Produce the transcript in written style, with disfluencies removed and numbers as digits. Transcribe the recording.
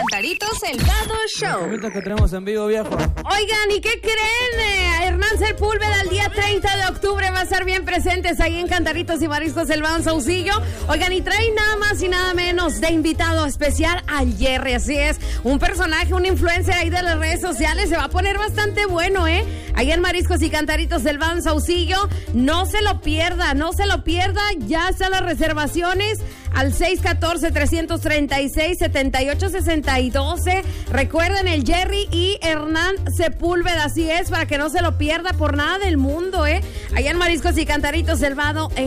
Cantaritos El Vado Show. Que tenemos en vivo, viejo. Oigan, ¿y qué creen? Hernán Sepúlveda el día 30 de octubre va a estar bien presentes ahí en Cantaritos y Mariscos El Vado Saucillo. Oigan, y trae nada más y nada menos de invitado especial al Jerry. Así es, un personaje, un influencer ahí de las redes sociales. Se va a poner bastante bueno, ¿eh? Ahí en Mariscos y Cantaritos del Vado Saucillo. No se lo pierda, no se lo pierda. Ya están las reservaciones al 614-336-7862. Recuerden, el Jerry y Hernán Sepúlveda, así es, para que no se lo pierda por nada del mundo, ¿eh? Allá en Mariscos y Cantaritos del Vado.